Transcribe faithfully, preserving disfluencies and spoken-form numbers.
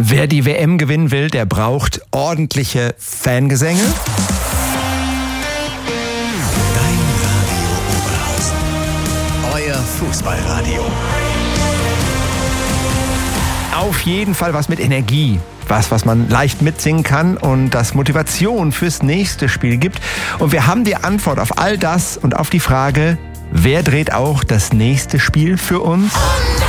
Wer die W M gewinnen will, der braucht ordentliche Fangesänge. Dein Radio Oberhausen. Euer Fußballradio. Auf jeden Fall was mit Energie. Was, was man leicht mitsingen kann und das Motivation fürs nächste Spiel gibt. Und wir haben die Antwort auf all das und auf die Frage, wer dreht auch das nächste Spiel für uns?